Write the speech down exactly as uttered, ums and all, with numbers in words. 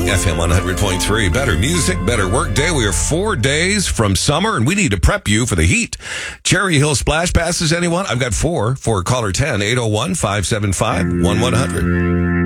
F M one hundred point three. Better music, better work day. We are four days from summer, and we need to prep you for the heat. Cherry Hill Splash Passes, anyone? I've got four for caller ten, eight oh one, five seven five, one one hundred.